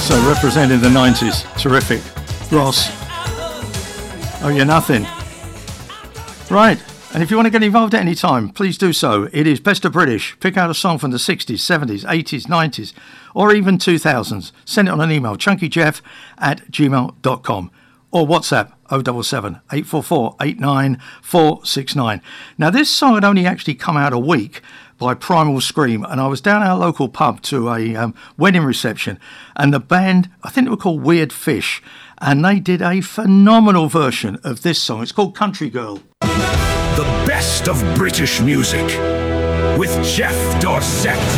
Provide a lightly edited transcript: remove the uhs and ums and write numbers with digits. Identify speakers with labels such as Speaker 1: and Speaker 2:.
Speaker 1: So representing the 90s. Terrific. Ross. Oh, you're nothing. Right. And if you want to get involved at any time, please do so. It is Best of British. Pick out a song from the 60s, 70s, 80s, 90s, or even 2000s. Send it on an email, chunkyjeff@gmail.com. Or WhatsApp 077 844 89469. Now, this song had only actually come out a week by Primal Scream, and I was down our local pub to a wedding reception, and the band, I think they were called Weird Fish, and they did a phenomenal version of this song. It's called Country Girl.
Speaker 2: The best of British music with Jeff Dorset.